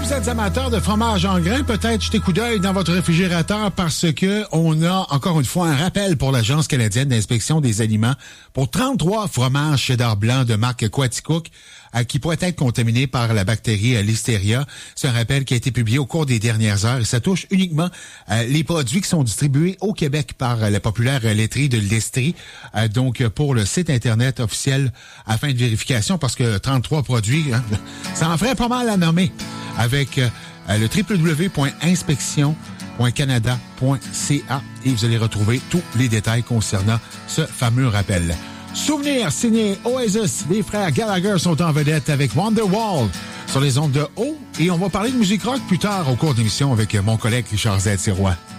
vous êtes amateur de fromage en grains, peut-être jetez coup d'œil dans votre réfrigérateur parce que on a encore une fois un rappel pour l'Agence canadienne d'inspection des aliments pour 33 fromages cheddar blanc de marque Quaticook qui pourraient être contaminés par la bactérie Listeria. C'est un rappel qui a été publié au cours des dernières heures et ça touche uniquement les produits qui sont distribués au Québec par la populaire laiterie de l'Estrie. Donc, pour le site Internet officiel afin de vérification, parce que 33 produits, hein, ça en ferait pas mal à nommer avec le www.inspection.canada.ca et vous allez retrouver tous les détails concernant ce fameux rappel. Souvenir signé Oasis, les frères Gallagher sont en vedette avec Wonderwall sur les ondes de haut et on va parler de musique rock plus tard au cours d'émission avec mon collègue Richard Z. Sirois.